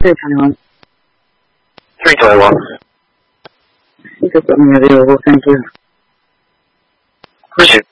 321. 321. You just got me available, thank you. Resume.